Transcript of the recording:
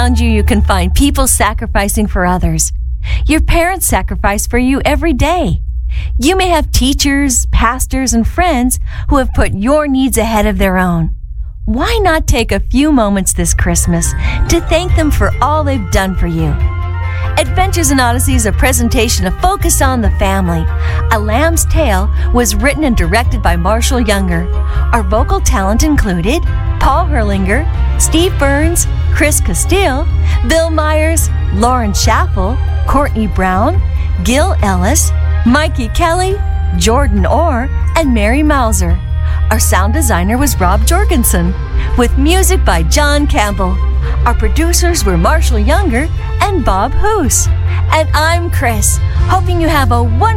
around you, you can find people sacrificing for others. Your parents sacrifice for you every day. You may have teachers, pastors, and friends who have put your needs ahead of their own. Why not take a few moments this Christmas to thank them for all they've done for you? Adventures in Odyssey is a presentation of Focus on the Family. A Lamb's Tale was written and directed by Marshall Younger. Our vocal talent included Paul Herlinger, Steve Burns, Chris Castile, Bill Myers, Lauren Schaffel, Courtney Brown, Gil Ellis, Mikey Kelly, Jordan Orr, and Mary Mauser. Our sound designer was Rob Jorgensen, with music by John Campbell. Our producers were Marshall Younger and Bob Hoos. And I'm Chris, hoping you have a wonderful